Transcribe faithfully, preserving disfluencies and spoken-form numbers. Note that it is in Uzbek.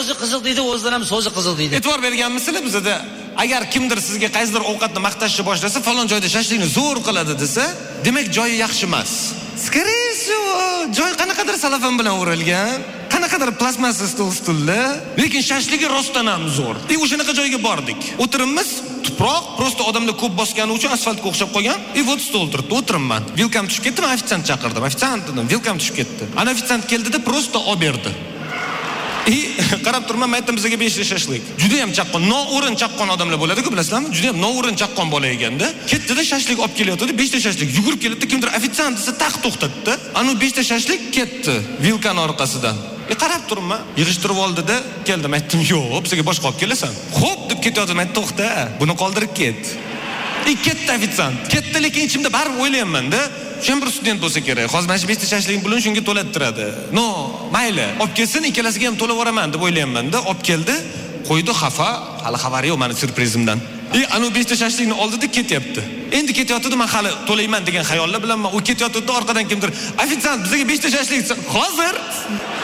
o'zi qiziq deydi, o'zidan ham so'zi qiziq deydi. E'tibor berganmisizlar bizda? Agar kimdir sizga qaysidir ovqatni maqtashni boshlasa, falon joyda shashlikni zo'r qiladi desa, demak joyi yaxshi emas. Skoriy joy qanaqadir salafan bilan o'ralgan, qanaqadir plastmassa stol-stullar, lekin shashligi rostdan ham zo'r. E o'shanaqa joyga bordik. O'tirimmiz, tuproq, prosta odamlar ko'p bosgani uchun asfaltga o'xshab qolgan. E vot stol turibdi, o'tirimman. Welcome tushib ketdim, ofitsiant chaqirdim. Ofitsiant dedim, welcome tushib ketdi. Ana ofitsiant keldida prosta olib berdi. E qarab turman, aytdim bizga besh ta shashlik. Juda ham chaqqon, noo'rin chaqqon odamlar bo'ladi-ku, bilasizlarmi? Juda ham noo'rin chaqqon bola ekanda. Ketdi-da shashlik olib kelyotdi, besh ta shashlik yugurib keldi, kimdir ofitsiant desa taq to'xtatdi. Anu besh ta shashlik ketdi vilkan orqasidan. E qarab turman, yig'ishtirib oldi-da, keldim, aytdim, "Yo'q, bizga boshqa olib kelasan." "Xo'p" deb ketayotdim, aytdim, "To'xta, buni qoldirib ket." E ketdi ofitsiant. Ketdi, lekin ichimda baribir o'ylayman-da, shu bir student bo'lsa kerak. Hozir mana shu besh ta shashlikning pulini shunga to'lattiradi. No, mayli, olib kelsin, ikkalasiga ham to'lab yuboraman deb o'ylayman-da. Olib keldi, qo'ydi xafa, hali xabari yo'q meni surprizimdan. E anu besh ta shashlikni oldida ketyapti. Endi ketayotdi, men hali to'layman degan xayollar bilan men u ketayotdi, orqadan kimdir, "Ofitsiant, bizga besh ta shashlik hozir."